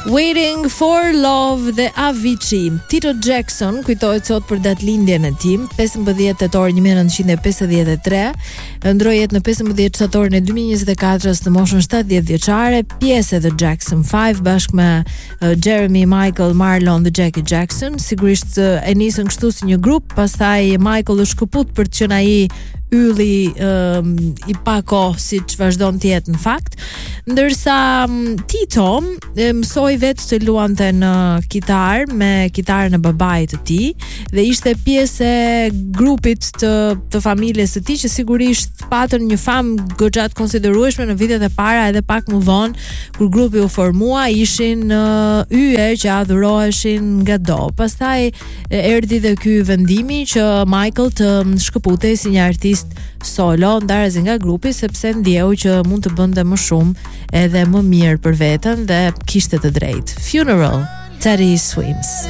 Waiting for Love dhe Avicii. Tito Jackson kujtohet sot për datëlindjen e tij, 15 tetor 1953, ndroi jetë në 15 shtatorin e 2024 në moshën 70 vjeçare, pjesë e The Jackson 5 bashkë me Jeremy, Michael, Marlon dhe Jackie Jackson. Sigurisht e nisën kështu si një grup, pastaj Michael u shkëput për të qenë ai ylli i pako si që vazhdon të jetë në fakt, ndërsa Tito mësoi vetë të luante në kitar me kitarën e babait të tij dhe ishte pjesë e grupit të familjes së tij që sigurisht patën një famë goxha të konsiderueshme në vitet e para edhe pak më vonë kur grupi u formua, ishin yje që adhuroheshin nga do. Pastaj erdhi dhe ky vendimi që Michael të shkëputej si një artist solo ndarësi nga grupi sepse ndjeu që mund të bënte më shumë edhe më mirë për veten dhe kishte të drejtë. Funeral, Teddy Swims.